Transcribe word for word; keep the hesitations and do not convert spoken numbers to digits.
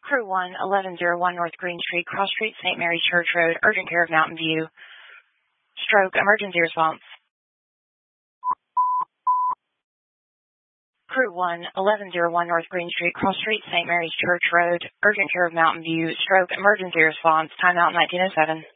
Crew one, eleven oh one North Green Street, Cross Street, Saint Mary's Church Road, urgent care of Mountain View. Stroke, emergency response. Crew one, eleven oh one North Green Street, Cross Street, Saint Mary's Church Road, urgent care of Mountain View. Stroke, emergency response, timeout nineteen oh seven.